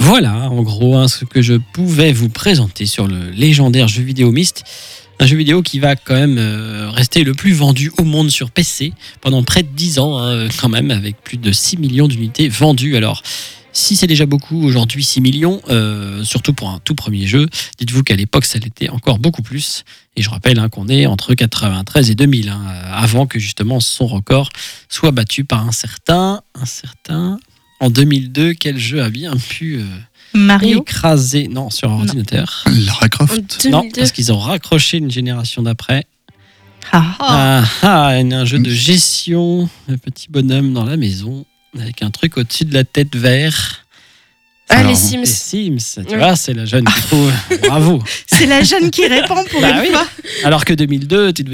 Voilà, en gros, ce que je pouvais vous présenter sur le légendaire jeu vidéo Myst. Un jeu vidéo qui va quand même rester le plus vendu au monde sur PC pendant près de 10 ans, quand même, avec plus de 6 millions d'unités vendues. Alors, si c'est déjà beaucoup, aujourd'hui 6 millions, surtout pour un tout premier jeu, dites-vous qu'à l'époque, ça l'était encore beaucoup plus. Et je rappelle qu'on est entre 93 et 2000, avant que justement son record soit battu par un certain... En 2002, quel jeu a bien pu Mario écraser... Non, sur ordinateur. Lara Croft. Non, parce qu'ils ont raccroché une génération d'après. Ah. Un jeu de gestion, un petit bonhomme dans la maison, avec un truc au-dessus de la tête vert. Les Sims. Les Sims, tu vois, c'est la jeune qui trouve. Bravo. C'est la jeune qui répond pour Bah une oui. fois. Alors que 2002, tu devais